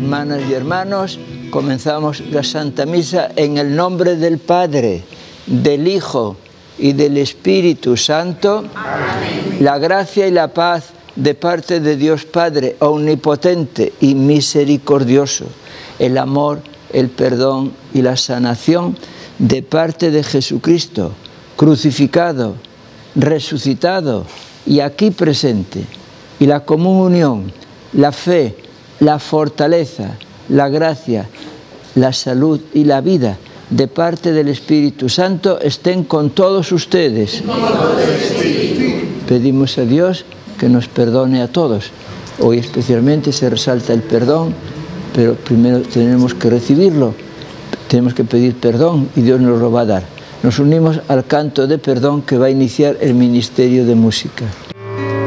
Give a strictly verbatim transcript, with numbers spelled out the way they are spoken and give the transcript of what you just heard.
Hermanas y hermanos, comenzamos la Santa Misa en el nombre del Padre, del Hijo y del Espíritu Santo. Amén. La gracia y la paz de parte de Dios Padre omnipotente y misericordioso, el amor, el perdón y la sanación de parte de Jesucristo, crucificado, resucitado y aquí presente, y la comunión, la fe, la fortaleza, la gracia, la salud y la vida de parte del Espíritu Santo estén con todos ustedes. Pedimos a Dios que nos perdone a todos. Hoy especialmente se resalta el perdón, pero primero tenemos que recibirlo, tenemos que pedir perdón y Dios nos lo va a dar. Nos unimos al canto de perdón que va a iniciar el Ministerio de Música.